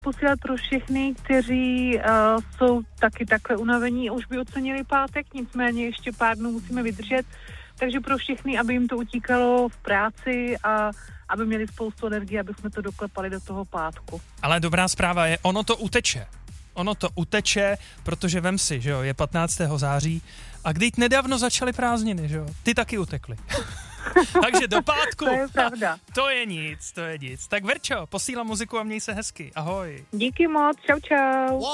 posílat pro všechny, kteří jsou taky takhle unavení, už by ocenili pátek, nicméně ještě pár dnů musíme vydržet, takže pro všechny, aby jim to utíkalo v práci a aby měli spoustu energie, aby jsme to doklepali do toho pátku. Ale dobrá zpráva je, ono to uteče, protože vem si, že jo, je 15. září a když nedávno začaly prázdniny, že jo, ty taky utekly. Takže do pátku. To je pravda. To je nic. Tak Verčo, posílám muziku a měj se hezky. Ahoj. Díky moc, čau.